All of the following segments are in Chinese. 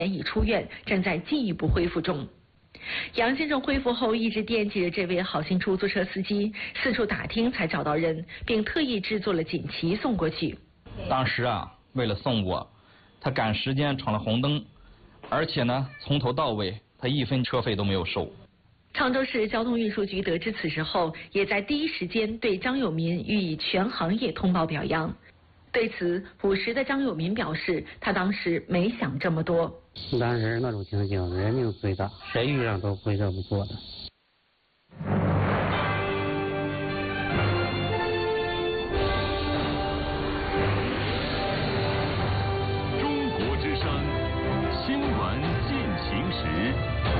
已出院，正在进一步恢复中。杨先生恢复后一直惦记着这位好心出租车司机，四处打听才找到人，并特意制作了锦旗送过去。 当时为了送我，他赶时间闯了红灯，而且呢，从头到尾他1分车费都没有收。 常州市交通运输局得知此事后，也在第一时间对张有民予以全行业通报表扬。对此，50的张有民表示，他当时没想这么多。 当时那种情形，人命最大，谁遇上都不会这么做的。 中国之声，新闻进行时。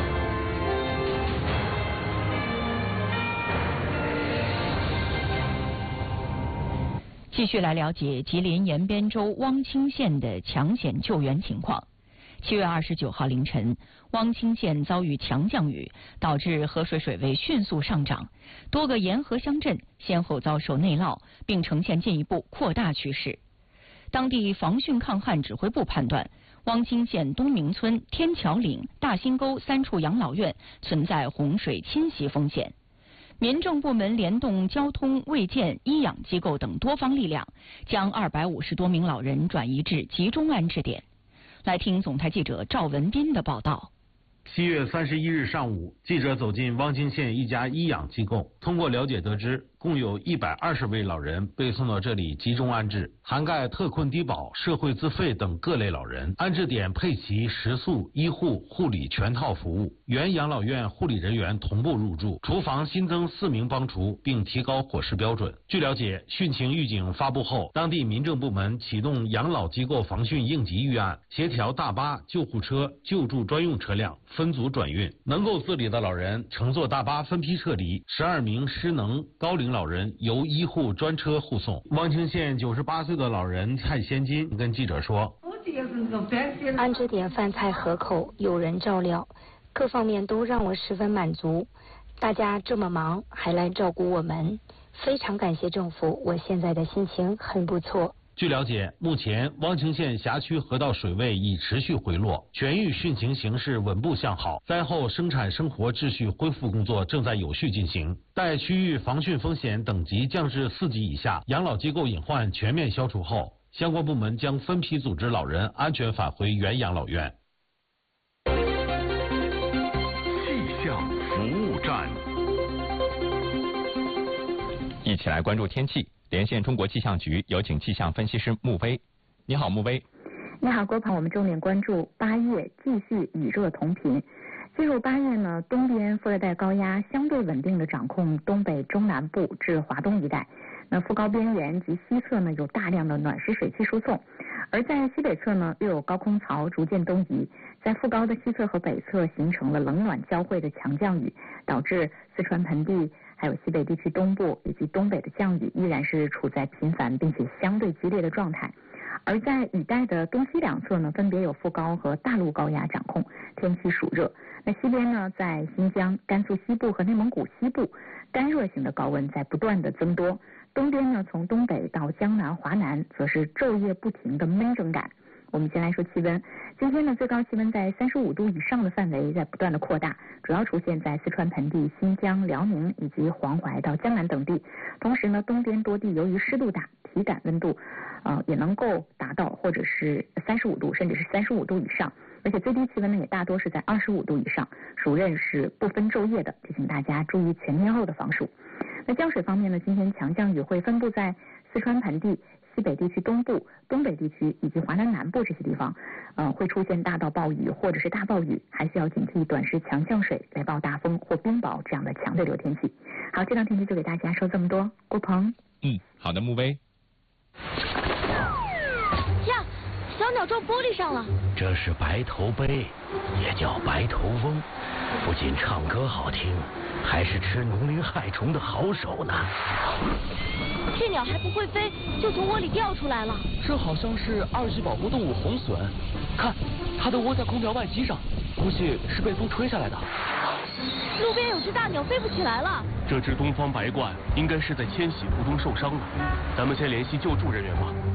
继续来了解吉林延边州汪清县的抢险救援情况。7月29号凌晨，汪清县遭遇强降雨，导致河水水位迅速上涨，多个沿河乡镇先后遭受内涝，并呈现进一步扩大趋势。当地防汛抗旱指挥部判断，汪清县东明村、天桥岭、大新沟3处养老院存在洪水侵袭风险。民政部门联动交通、卫健、医养机构等多方力量，将250多名老人转移至集中安置点。来听总台记者赵文斌的报道。 7月31日上午，记者走进汪清县一家医养机构，通过了解得知，共有120位老人被送到这里集中安置，涵盖特困低保、社会自费等各类老人。安置点配齐食宿、医护、护理全套服务，原养老院护理人员同步入住，厨房新增4名帮厨，并提高伙食标准。据了解，汛情预警发布后，当地民政部门启动养老机构防汛应急预案，协调大巴、救护车、救助专用车辆分组转运，能够自理的老人乘坐大巴分批撤离，12名失能高龄老人由医护专车护送。汪清县98岁的老人蔡先金跟记者说：“ 安置点饭菜合口，有人照料，各方面都让我十分满足。大家这么忙还来照顾我们，非常感谢政府，我现在的心情很不错。” 据了解，目前汪清县辖区河道水位已持续回落，全域汛情形势稳步向好，灾后生产生活秩序恢复工作正在有序进行。待区域防汛风险等级降至4级以下，养老机构隐患全面消除后，相关部门将分批组织老人安全返回原养老院。 气象服务站， 一起来关注天气。连线中国气象局，有请气象分析师穆威。你好，穆威。 你好，郭鹏。我们重点关注8月继续雨热同频。进入8月呢，东边副热带高压相对稳定的掌控东北中南部至华东一带。那副高边缘及西侧呢有大量的暖湿水汽输送，而在西北侧呢又有高空槽逐渐东移，在副高的西侧和北侧形成了冷暖交汇的强降雨，导致四川盆地还有西北地区东部以及东北的降雨依然是处在频繁并且相对激烈的状态。而在雨带的东西两侧呢，分别有副高和大陆高压掌控，天气暑热。那西边呢，在新疆、甘肃西部和内蒙古西部，干热型的高温在不断的增多。东边呢，从东北到江南、华南，则是昼夜不停的闷热感。我们先来说气温，今天的最高气温在35度以上的范围在不断的扩大，主要出现在四川盆地、新疆、辽宁以及黄淮到江南等地。同时呢，东边多地由于湿度大，体感温度也能够达到或者是35度甚至是35度以上，而且最低气温呢也大多是在25度以上，暑热是不分昼夜的，提醒大家注意全天候的防暑。那降水方面呢，今天强降雨会分布在四川盆地、西北地区东部、东北地区以及华南南部这些地方，会出现大到暴雨或者是大暴雨，还需要警惕短时强降水、雷暴大风或冰雹这样的强对流天气。好，这档天气就给大家说这么多。郭鹏。 好的，穆威。 呀，小鸟撞玻璃上了。 这是白头鹎，也叫白头翁，不仅唱歌好听，还是吃农林害虫的好手呢。 这鸟还不会飞，就从窝里掉出来了。 这好像是2级保护动物红隼，看，它的窝在空调外机上，估计是被风吹下来的。 路边有只大鸟飞不起来了。 这只东方白鹳应该是在迁徙途中受伤了，咱们先联系救助人员吧。